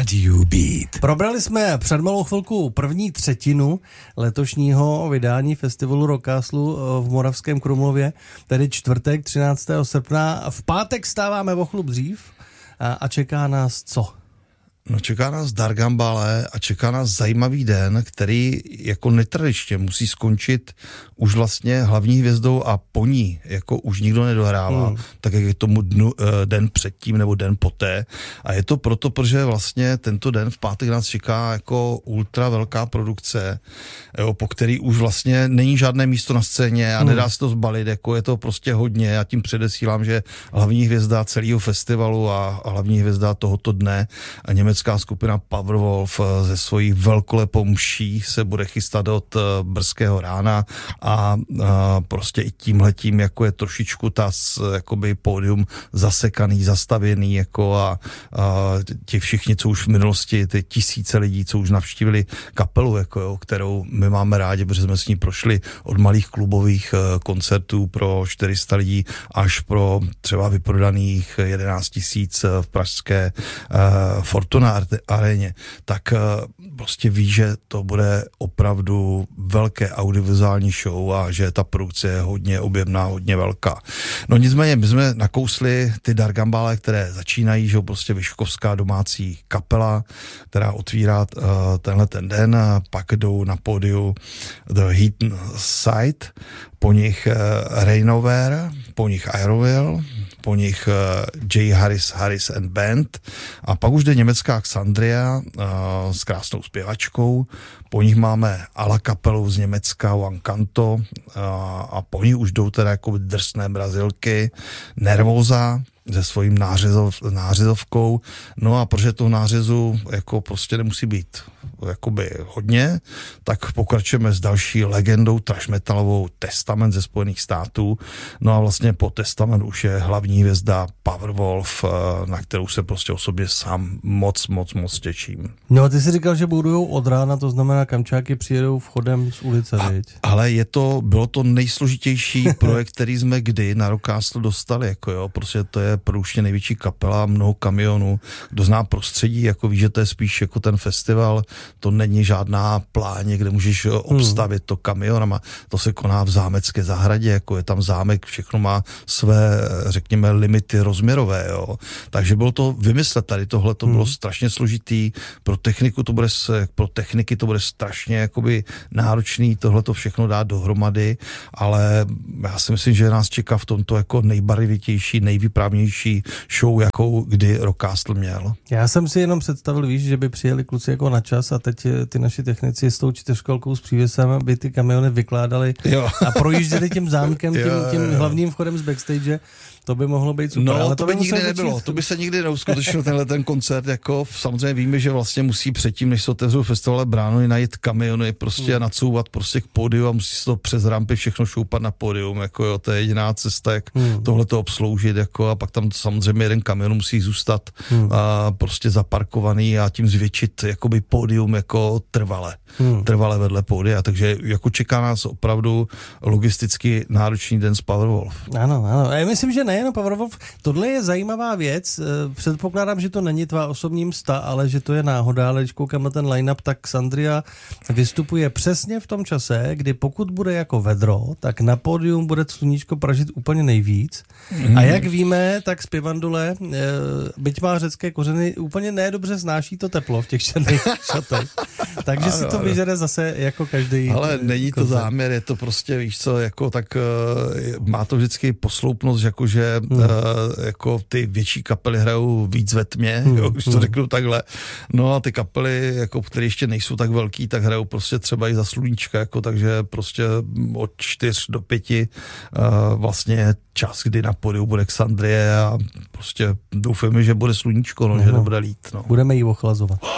Radio Beat. Probrali jsme před malou chvilku první třetinu letošního vydání festivalu Rockcastlu v Moravském Krumlově, tedy čtvrtek 13. srpna. V pátek stáváme o chlup dřív a čeká nás co? No, čeká nás Dargambale a čeká nás zajímavý den, který jako netradičně musí skončit už vlastně hlavní hvězdou a po ní jako už nikdo nedohrává, tak jak je tomu den předtím nebo den poté. A je to proto, protože vlastně tento den v pátek nás čeká jako ultra velká produkce, jo, po který už vlastně není žádné místo na scéně a nedá se to zbalit, jako je to prostě hodně. Já tím předesílám, že hlavní hvězda celého festivalu a hlavní hvězda tohoto dne a německá skupina Powerwolf ze svojí velkolepou mší se bude chystat od brzkého rána a prostě i tímhletím jako je trošičku jakoby pódium zasekaný, zastavěný jako a ti všichni, co už v minulosti, ty tisíce lidí, co už navštívili kapelu, jako jo, kterou my máme rádi, protože jsme s ní prošli od malých klubových koncertů pro 400 lidí až pro třeba vyprodaných 11 000 v pražské Fortuna aréně, tak prostě ví, že to bude opravdu velké audiovizuální show a že ta produkce je hodně objemná, hodně velká. No nicméně, my jsme nakousli ty Dargambale, které začínají, že prostě vyškovská domácí kapela, která otvírá tenhle ten den, a pak jdou na pódiu The Heat Side, po nich Rainover, po nich Aeroville, po nich J. Harris and Band a pak už jde německá Xandria s krásnou zpěvačkou, po nich máme Ala kapelu z Německa One Canto a po nich už jdou teda jako drsné Brazilky, Nervosa se svým nářezovkou, no a protože toho nářezu jako prostě nemusí být jakoby hodně, tak pokračujeme s další legendou thrash metalovou Testament ze Spojených států, no a vlastně po Testament už je hlavní hvězda Powerwolf, na kterou se prostě osobně sám moc těším. No a ty jsi říkal, že budujou od rána, to znamená Kamčáky přijedou vchodem z ulice, viď? Ale bylo to nejsložitější projekt, který jsme kdy na Rockcastle dostali, jako jo, prostě to je průšně největší kapela, mnoho kamionů, kdo zná prostředí, jako ví, že to je spíš jako ten festival, to není žádná pláně, kde můžeš obstavit to kamionama, to se koná v zámecké zahradě, jako je tam zámek, všechno má své, řekněme, limity rozměrové, jo. Takže bylo to vymyslet tady tohle, to bylo strašně složitý, pro techniky to bude strašně jakoby náročný tohle to všechno dát dohromady, ale já si myslím, že nás čeká v tomto jako nejbarvitější, nejvyprávnější show, jakou kdy Rockcastle měl. Já jsem si jenom představil, víš, že by přijeli kluci jako na čas a teď ty naši technici s tou čtyřkolkou s přívěsem by ty kamiony vykládali a projížděli tím zámkem, tím hlavním vchodem z backstage. To by mohlo být super. No, ale to by nikdy nebylo. To by se nikdy neuskutečnil ten koncert. Jako samozřejmě víme, že vlastně musí předtím, než se otevřou festivale brány, najít kamiony prostě a nacouvat prostě k pódiu a musí se to přes rampy všechno šoupat na pódium. Jako jo, to je jediná cesta, jak tohleto obsloužit. Jako, a pak tam samozřejmě jeden kamion musí zůstat a prostě zaparkovaný a tím zvětšit jakoby pódium jako trvale vedle pódia. Takže jako čeká nás opravdu logisticky náročný den s Powerwolf. Ano. A já myslím, že nejen Powerwolf, tohle je zajímavá věc. Předpokládám, že to není tvá osobní msta, ale že to je náhoda, ale když koukám na ten line-up, tak Xandria vystupuje přesně v tom čase, kdy pokud bude jako vedro, tak na pódium bude sluníčko pražit úplně nejvíc. A jak víme, tak zpěvandule, byť má řecké kořeny, úplně nedobře snáší to teplo v těch černých šatech. Takže si to vyžere zase jako každý. Ale není to záměr, je to prostě, víš co, jako tak má to vždycky posloupnost, jakože jako ty větší kapely hrajou víc ve tmě, už to řeknu takhle. No a ty kapely, jako, které ještě nejsou tak velký, tak hrajou prostě třeba i za sluníčka, jako, takže prostě od 4 do 5 vlastně čas, kdy na pódiu bude Xandrie a prostě doufáme, že bude sluníčko, no, že nebude lít. No. Budeme ji ochlazovat.